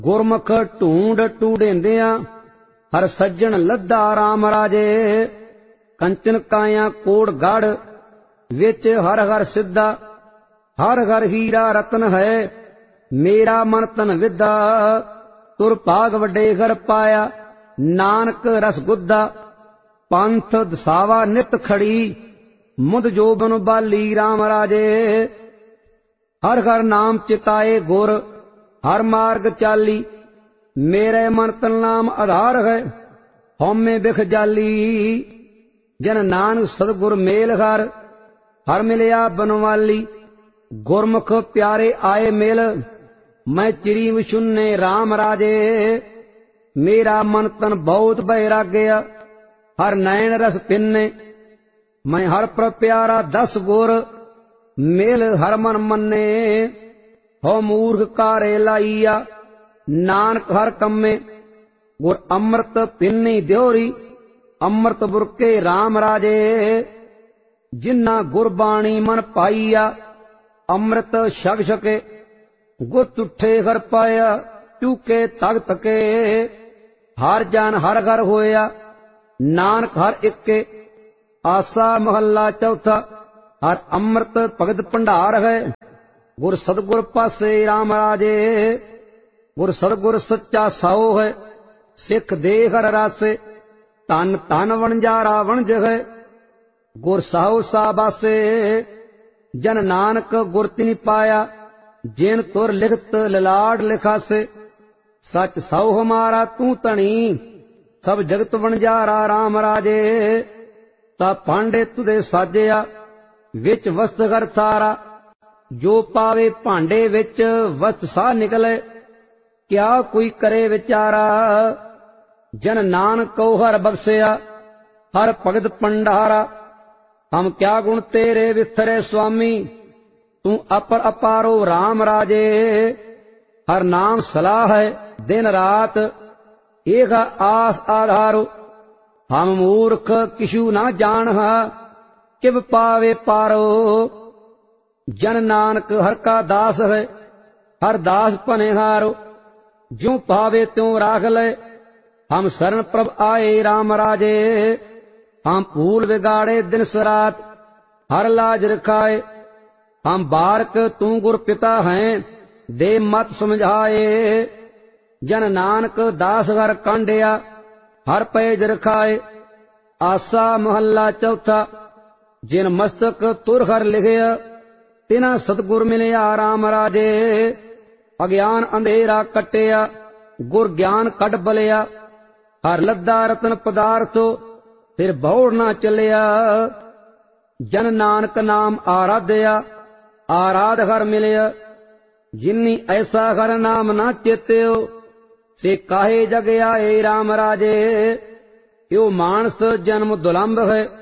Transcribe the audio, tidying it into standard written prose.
ਗੁਰਮੁਖ ਢੂੰਡ ਟੂੜੇਂਦਿਆਂ ਹਰ ਸੱਜਣ ਲੱਦਾ ਰਾਮ ਰਾਜੇ। ਕੰਚਨ ਕਾਇਆ ਕੋੜ ਗੜ ਵਿੱਚ ਹਰ ਹਰ ਸਿੱਧਾ, ਹਰ ਹਰ ਹੀਰਾ ਰਤਨ ਹੈ ਮੇਰਾ ਮਨ ਤਨ ਵਿਦਾ। ਤੁਰ ਭਾਗ ਵੱਡੇ ਘਰ ਪਾਇਆ ਨਾਨਕ ਰਸ ਗੁੱਦਾ। ਪੰਥ ਦਸਾਵਾ ਨਿਤ ਖੜੀ ਮੁਦ ਜੋਬਨ ਬਾਲੀ ਰਾਮ ਰਾਜੇ। ਹਰ ਹਰ ਨਾਮ ਚਿਤਾਏ ਗੁਰ ਹਰ ਮਾਰਗ ਚਾਲੀ, ਮੇਰੇ ਮਨ ਤਨ ਨਾਮ ਆਧਾਰ ਹੈ ਹਉਮੈ ਬਿਖ ਜਾਲੀ। ਜਨ ਨਾਨਕ ਸਤਿਗੁਰ ਮੇਲ ਹਰ ਹਰ ਮਿਲਿਆ ਬਨਵਾਲੀ। ਗੁਰਮੁਖ ਪਿਆਰੇ ਆਏ ਮਿਲ ਮੈਂ ਚਿਰੀ ਵਿਸ਼ੁੰਨੇ ਰਾਮ ਰਾਜੇ। ਮੇਰਾ ਮਨ ਤਨ ਬਹੁਤ ਬੈਰਾਗਿਆ ਹਰ ਨੈਣ ਰਸ ਪਿੰਨੇ। ਮੈਂ ਹਰ ਪ੍ਰ ਪਿਆਰਾ ਦਸ ਗੁਰ ਮੇਲ ਹਰ ਮਨ ਮੰਨੇ। ਹੋ ਮੂਰਖ ਕਾਰੇ ਲਾਈਆ ਨਾਨਕ ਹਰ ਕੰਮੇ। ਗੁਰ ਅੰਮ੍ਰਿਤ ਪਿੰਨੀ ਦਿਉਰੀ ਅੰਮ੍ਰਿਤ ਬੁਰਕੇ ਰਾਮ ਰਾਜੇ। ਜਿਨ੍ਹਾਂ ਗੁਰਬਾਣੀ ਮਨ ਪਾਈਆ ਅੰਮ੍ਰਿਤ ਛਕ ਛਕੇ। ਗੁਰ ਤੁਠੇ ਹਰ ਪਾਇਆ ਚੂਕੇ ਤਖਤ ਕੇ। ਹਰ ਜਨ ਹਰ ਘਰ ਹੋਇਆ ਨਾਨਕ ਹਰ ਇੱਕੇ। ਆਸਾ ਮਹੱਲਾ ਚੌਥਾ। ਹਰ ਅੰਮ੍ਰਿਤ ਭਗਤ ਭੰਡਾਰ ਹੈ ਗੁਰ ਸਤਿਗੁਰ ਪਾਸੇ ਰਾਮ ਰਾਜੇ। ਗੁਰ ਸਤਿਗੁਰ ਸੱਚਾ ਸਾਉ ਹੈ ਸਿੱਖ ਦੇ ਹਰ ਰਾਸੇ। ਧਨ ਧਨ ਵਣਜਾਰਾ ਵਣਜ ਹੈ ਗੁਰ ਸਾਉ ਸਾਬਾਸੇ। ਜਨ ਨਾਨਕ ਗੁਰ ਤਿਨਿ ਪਾਇਆ ਜਿਨ ਤੁਰ ਲਿਖਤ ਲਲਾੜ ਲਿਖਾਸੇ। ਸੱਚ ਸਾਉ ਹਮਾਰਾ ਤੂੰ ਧਣੀ ਸਭ ਜਗਤ ਵਣਜਾਰਾ ਰਾਮ ਰਾਜੇ। ਤਾ ਭਾਂਡੇ ਤੁਦੇ ਸਾਜਿਆ ਵਿੱਚ ਵਸਤ ਘਰ ਥਾਰਾ। ਜੋ ਪਾਵੇ ਭਾਂਡੇ ਵਿੱਚ ਵਸਤ ਸਾਹ ਨਿਕਲੇ ਕਿਆ ਕੋਈ ਕਰੇ ਵਿਚਾਰਾ। ਜਨ ਨਾਨਕ ਕਉ ਹਰ ਬਖਸਿਆ ਹਰ ਭਗਤ ਭੰਡਾਰਾ। ਹਮ ਕਿਆ ਗੁਣ ਤੇਰੇ ਵਿਸਰੇ ਸੁਆਮੀ ਤੂੰ ਅਪਰ ਅਪਾਰੋ ਰਾਮ ਰਾਜੇ। ਹਰ ਨਾਮ ਸਲਾਹ ਹੈ ਦਿਨ ਰਾਤ ਏਕ ਆਸ ਆਧਾਰੋ। ਹਮ ਮੂਰਖ ਕਿਛੂ ਨਾ ਜਾਣਹਾ ਕਿਵ ਪਾਵੇ ਪਾਰੋ। ਜਨ ਨਾਨਕ ਹਰ ਕਾ ਦਾਸ ਹੈ ਹਰ ਦਾਸ ਭਨਿਹਾਰੋ। ਜਿਉ ਪਾਵੇ ਤਿਉ ਰਾਖ ਲੈ ਹਮ ਸਰਨ ਪ੍ਰਭ ਆਏ ਰਾਮ ਰਾਜੇ। ਹਮ ਭੂਲ ਵਿਗਾੜੇ ਦਿਨ ਸਰਾਤ ਹਰ ਲਾਜ ਰਖਾਏ। ਹਮ ਬਾਰਕ ਤੂੰ ਗੁਰ ਪਿਤਾ ਹੈ ਦੇ ਮਤ ਸਮਝਾਏ। ਜਨ ਨਾਨਕ ਦਾਸ ਹਰ ਕਾਂਡਿਆ ਹਰ ਪੈਜ ਰਖਾਏ। ਆਸਾ ਮਹੱਲਾ ਚੌਥਾ। ਜਿਨ ਮਸਤਕ ਤੁਰ ਹਰ ਲਿਖਿਆ ਤਿਨਾ ਸਤਿਗੁਰ ਮਿਲਿਆ ਰਾਮ ਰਾਜੇ। ਅਗਿਆਨ ਅੰਧੇਰਾ ਕੱਟਿਆ ਗੁਰ ਗਿਆਨ ਕੱਢ ਬਲਿਆ। ਹਰ ਲੱਦਾ ਰਤਨ ਪਦਾਰਥੋ ਫਿਰ ਬੌੜ ਨਾ ਚੱਲਿਆ। ਜਨ ਨਾਨਕ ਨਾਮ ਆਰਾਧਿਆ ਆਰਾਧ ਹਰ ਮਿਲਿਆ। ਜਿਨੀ ਐਸਾ ਹਰ ਨਾਮ ਨਾ ਚੇਤਿਓ ਸੇ ਕਾਹੇ ਜਗ ਆਏ ਰਾਮ ਰਾਜੇ। ਇਉ ਮਾਨਸ ਜਨਮ ਦੁਲੰਭ ਹੈ